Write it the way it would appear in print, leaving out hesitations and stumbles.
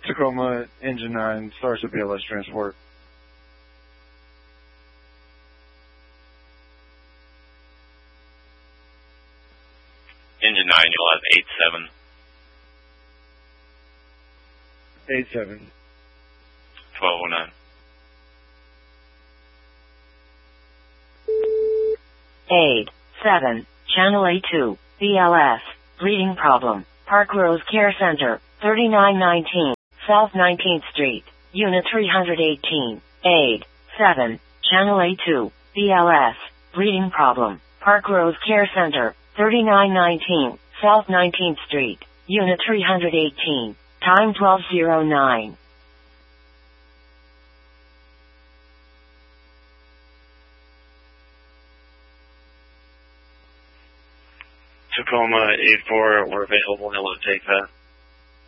Tacoma, Engine 9, Starship BLS transport. Engine 9, you'll have 87. 1209. 8-7, Channel A2, BLS, reading problem, Park Rose Care Center, 3919, South 19th Street, Unit 318, 8-7, Channel A2, BLS, reading problem, Park Rose Care Center, 3919, South 19th Street, Unit 318, time 1209. Tacoma 84, we're available, and we'll take that.